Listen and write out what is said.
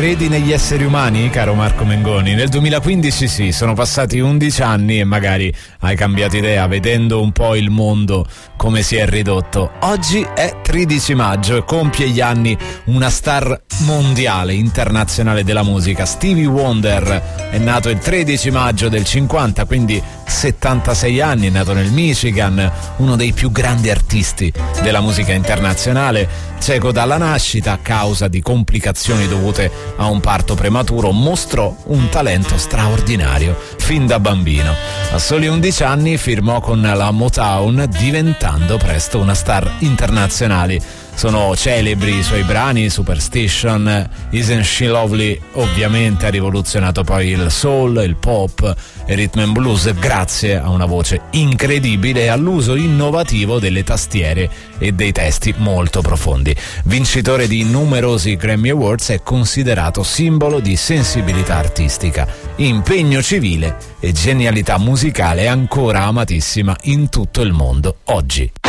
credi negli esseri umani, caro Marco Mengoni? Nel 2015 sì, sono passati 11 anni e magari hai cambiato idea vedendo un po' il mondo come si è ridotto. Oggi è 13 maggio e compie gli anni una star mondiale, internazionale della musica. Stevie Wonder è nato il 13 maggio del 50, quindi 76 anni, è nato nel Michigan, uno dei più grandi artisti della musica internazionale. Cieco dalla nascita a causa di complicazioni dovute a un parto prematuro, mostrò un talento straordinario fin da bambino. A soli 11 anni firmò con la Motown, diventando presto una star internazionale. Sono celebri i suoi brani, Superstition, Isn't She Lovely, ovviamente ha rivoluzionato poi il soul, il pop e rhythm and blues grazie a una voce incredibile e all'uso innovativo delle tastiere e dei testi molto profondi. Vincitore di numerosi Grammy Awards, è considerato simbolo di sensibilità artistica, impegno civile e genialità musicale, ancora amatissima in tutto il mondo oggi.